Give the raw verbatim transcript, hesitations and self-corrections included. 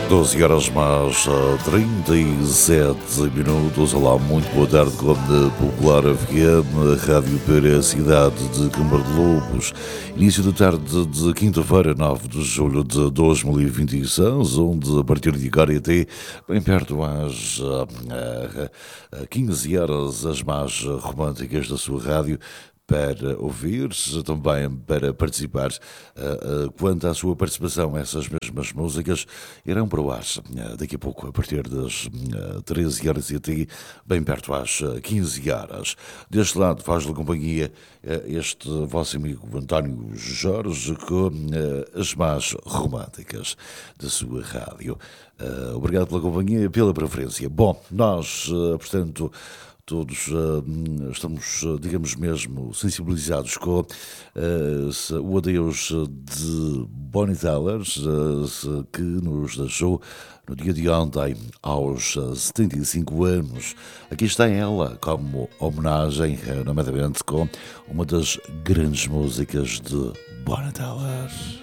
doze horas mais ah, trinta e sete minutos. Olá, muito boa tarde com a Popular F M, a Rádio para a cidade de Câmara de Lobos. Início da tarde de quinta-feira, nove de julho de dois mil e vinte e seis, onde a partir de agora e até bem perto às ah, ah, quinze horas, as mais românticas da sua rádio, para ouvir, também para participar. Uh, uh, quanto à sua participação, essas mesmas músicas irão para o ar uh, daqui a pouco, a partir das uh, treze horas e até bem perto às uh, quinze horas. Deste lado faz-lhe companhia uh, este vosso amigo António Jorge com uh, as mais românticas da sua rádio. Uh, obrigado pela companhia e pela preferência. Bom, nós, uh, portanto, todos uh, estamos, uh, digamos mesmo, sensibilizados com uh, o adeus de Bonnie Tyler, uh, que nos deixou no dia de ontem, aos uh, setenta e cinco anos. Aqui está ela, como homenagem, uh, nomeadamente com uma das grandes músicas de Bonnie Tyler.